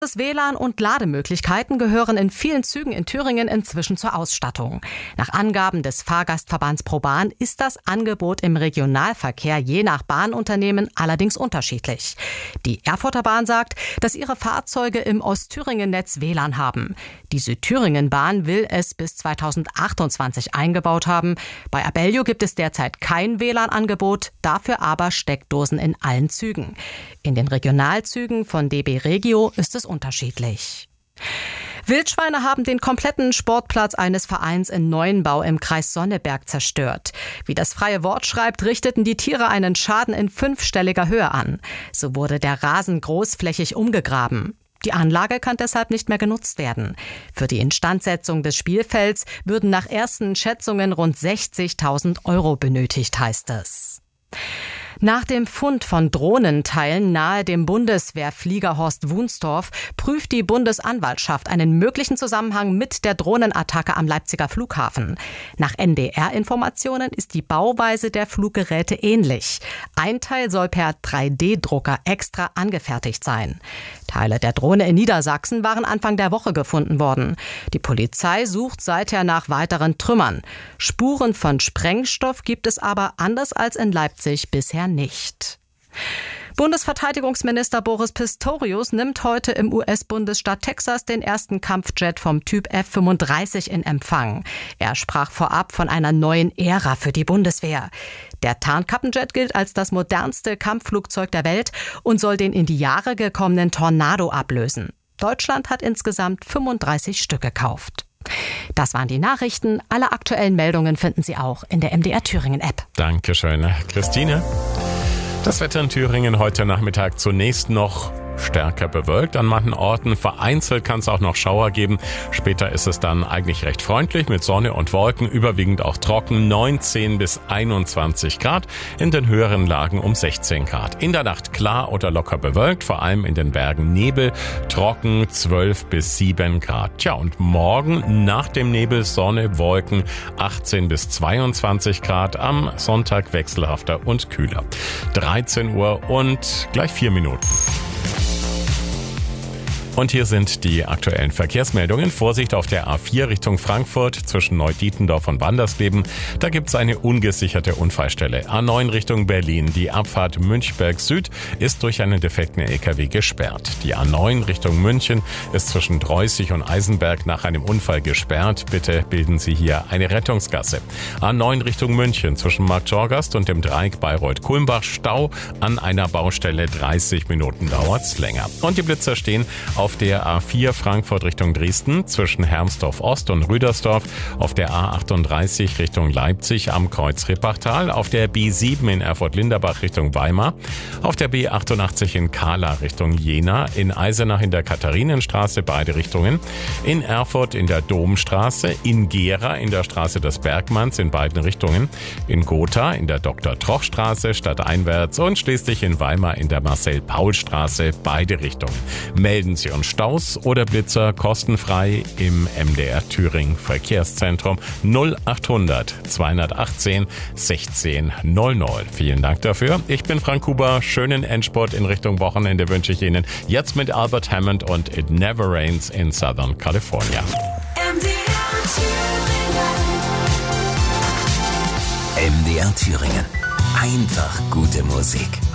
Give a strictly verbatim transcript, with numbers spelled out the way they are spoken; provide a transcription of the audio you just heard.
Das W L A N und Lademöglichkeiten gehören in vielen Zügen in Thüringen inzwischen zur Ausstattung. Nach Angaben des Fahrgastverbands ProBahn ist das Angebot im Regionalverkehr je nach Bahnunternehmen allerdings unterschiedlich. Die Erfurter Bahn sagt, dass ihre Fahrzeuge im Ostthüringen-Netz W L A N haben. Die Südthüringen-Bahn will es bis zweitausendachtundzwanzig eingebaut haben. Bei Abellio gibt es derzeit kein W L A N-Angebot, dafür aber Steckdosen in allen Zügen. In den Regionalzügen von D B Regio ist es unterschiedlich. Wildschweine haben den kompletten Sportplatz eines Vereins in Neuenbau im Kreis Sonneberg zerstört. Wie das Freie Wort schreibt, richteten die Tiere einen Schaden in fünfstelliger Höhe an. So wurde der Rasen großflächig umgegraben. Die Anlage kann deshalb nicht mehr genutzt werden. Für die Instandsetzung des Spielfelds würden nach ersten Schätzungen rund sechzigtausend Euro benötigt, heißt es. Nach dem Fund von Drohnenteilen nahe dem Bundeswehrfliegerhorst Wunstorf prüft die Bundesanwaltschaft einen möglichen Zusammenhang mit der Drohnenattacke am Leipziger Flughafen. Nach N D R-Informationen ist die Bauweise der Fluggeräte ähnlich. Ein Teil soll per drei D Drucker extra angefertigt sein. Teile der Drohne in Niedersachsen waren Anfang der Woche gefunden worden. Die Polizei sucht seither nach weiteren Trümmern. Spuren von Sprengstoff gibt es aber anders als in Leipzig bisher nicht. Bundesverteidigungsminister Boris Pistorius nimmt heute im U S-Bundesstaat Texas den ersten Kampfjet vom Typ F fünfunddreißig in Empfang. Er sprach vorab von einer neuen Ära für die Bundeswehr. Der Tarnkappenjet gilt als das modernste Kampfflugzeug der Welt und soll den in die Jahre gekommenen Tornado ablösen. Deutschland hat insgesamt fünfunddreißig Stück gekauft. Das waren die Nachrichten. Alle aktuellen Meldungen finden Sie auch in der M D R Thüringen App. Dankeschön, Christine. Das Wetter in Thüringen heute Nachmittag zunächst noch stärker bewölkt. An manchen Orten vereinzelt kann es auch noch Schauer geben. Später ist es dann eigentlich recht freundlich mit Sonne und Wolken, überwiegend auch trocken, neunzehn bis einundzwanzig Grad, in den höheren Lagen um sechzehn Grad. In der Nacht klar oder locker bewölkt, vor allem in den Bergen Nebel, trocken zwölf bis sieben Grad. Tja, und morgen nach dem Nebel Sonne, Wolken achtzehn bis zweiundzwanzig Grad, am Sonntag wechselhafter und kühler. dreizehn Uhr und gleich vier Minuten. Und hier sind die aktuellen Verkehrsmeldungen. Vorsicht auf der A vier Richtung Frankfurt zwischen Neudietendorf und Wandersleben. Da gibt es eine ungesicherte Unfallstelle. A neun Richtung Berlin. Die Abfahrt Münchberg Süd ist durch einen defekten L K W gesperrt. Die A neun Richtung München ist zwischen Dreußig und Eisenberg nach einem Unfall gesperrt. Bitte bilden Sie hier eine Rettungsgasse. A neun Richtung München zwischen Marktschorgast und dem Dreieck Bayreuth-Kulmbach Stau an einer Baustelle. dreißig Minuten dauert's länger. Und die Blitzer stehen auf der A vier Frankfurt Richtung Dresden zwischen Hermsdorf Ost und Rüdersdorf, auf der A achtunddreißig Richtung Leipzig am Kreuz Rippachtal, auf der B sieben in Erfurt-Linderbach Richtung Weimar, auf der B achtundachtzig in Kahla Richtung Jena, in Eisenach in der Katharinenstraße beide Richtungen, in Erfurt in der Domstraße, in Gera in der Straße des Bergmanns in beiden Richtungen, in Gotha in der Doktor-Troch-Straße stadteinwärts und schließlich in Weimar in der Marcel-Paul-Straße beide Richtungen. Melden Sie und Staus oder Blitzer kostenfrei im M D R Thüringen Verkehrszentrum null achthundert zweihundertachtzehn sechzehn null null. Vielen Dank dafür. Ich bin Frank Huber. Schönen Endspurt in Richtung Wochenende wünsche ich Ihnen. Jetzt mit Albert Hammond und It Never Rains in Southern California. M D R Thüringen. M D R Thüringen. Einfach gute Musik.